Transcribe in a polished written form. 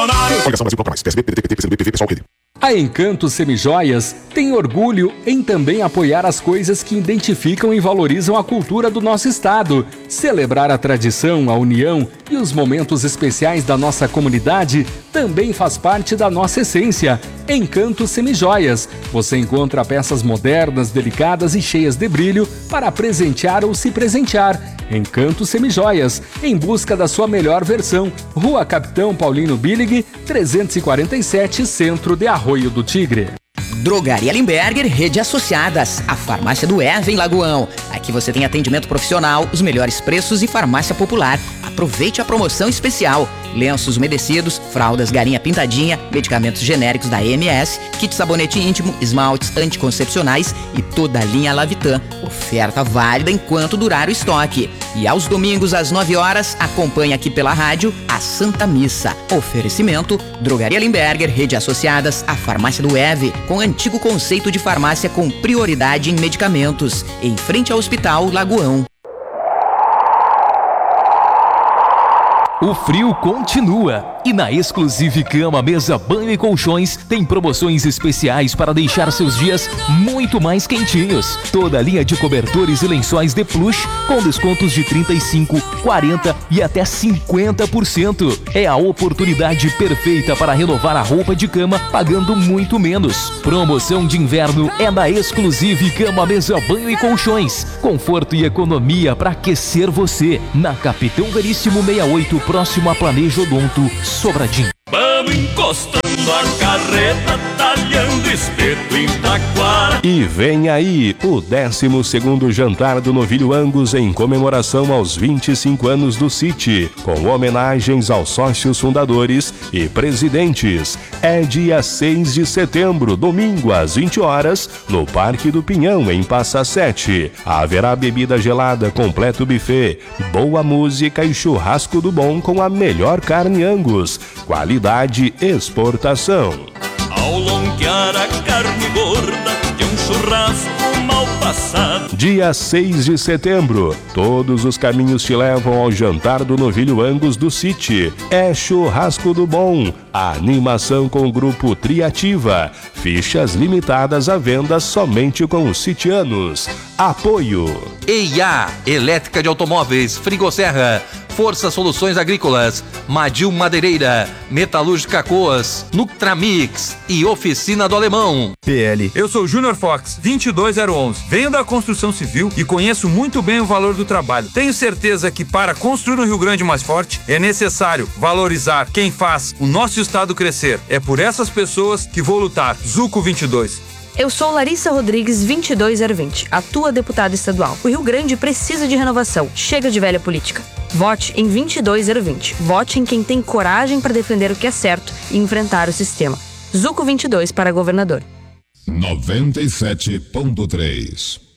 Coligação Brasil Toca Mais. PSB, PDT, PT, PCdoB, PV, PSOL, PD. A Encanto Semijoias tem orgulho em também apoiar as coisas que identificam e valorizam a cultura do nosso estado. Celebrar a tradição, a união e os momentos especiais da nossa comunidade também faz parte da nossa essência. Encanto Semijoias. Você encontra peças modernas, delicadas e cheias de brilho para presentear ou se presentear. Encanto Semijoias, em busca da sua melhor versão. Rua Capitão Paulino Billig, 347, Centro de Arroio do Tigre. Drogaria Limberger, Rede Associadas, a farmácia do Erva em Lagoão. Aqui você tem atendimento profissional, os melhores preços e farmácia popular. Aproveite a promoção especial. Lenços umedecidos, fraldas Garinha Pintadinha, medicamentos genéricos da AMS, kit sabonete íntimo, esmaltes anticoncepcionais e toda a linha Lavitan. Oferta válida enquanto durar o estoque. E aos domingos às 9 horas, acompanhe aqui pela rádio a Santa Missa. Oferecimento, Drogaria Limberger, Rede Associadas, a farmácia do EVE, com antigo conceito de farmácia com prioridade em medicamentos, em frente ao Hospital Lagoão. O frio continua e na Exclusive Cama, Mesa, Banho e Colchões tem promoções especiais para deixar seus dias muito mais quentinhos. Toda a linha de cobertores e lençóis de plush com descontos de 35%, 40% e até 50%. É a oportunidade perfeita para renovar a roupa de cama pagando muito menos. Promoção de inverno é da Exclusive Cama, Mesa, Banho e Colchões. Conforto e economia para aquecer você. Na Capitão Veríssimo 68, próximo a Planejo Odonto, Sobradinho. Vamos encostando a carreta, talhando espeto em taquara. E vem aí o 12º jantar do Novilho Angus em comemoração aos 25 anos do City, com homenagens aos sócios fundadores e presidentes. É dia 6 de setembro, domingo às 20 horas, no Parque do Pinhão, em Passa Sete. Haverá bebida gelada, completo buffet, boa música e churrasco do bom com a melhor carne Angus. Qualidade exportação. Ao longear a carne gorda de um churrasco mal passado. Dia 6 de setembro, todos os caminhos te levam ao jantar do Novilho Angus do City. É churrasco do bom, a animação com o grupo Triativa. Fichas limitadas à venda somente com os citianos. Apoio EIA, Elétrica de Automóveis, Frigosserra, Força Soluções Agrícolas, Madil Madeireira, Metalúrgica Coas, Nuctramix e Oficina do Alemão. PL. Eu sou Júnior Fox, 22011. Venho da construção civil e conheço muito bem o valor do trabalho. Tenho certeza que para construir um Rio Grande mais forte é necessário valorizar quem faz o nosso estado crescer. É por essas pessoas que vou lutar. Zuco 22. Eu sou Larissa Rodrigues, 22020, a tua deputada estadual. O Rio Grande precisa de renovação. Chega de velha política. Vote em 22020. Vote em quem tem coragem para defender o que é certo e enfrentar o sistema. Zuco 22 para governador. 97.3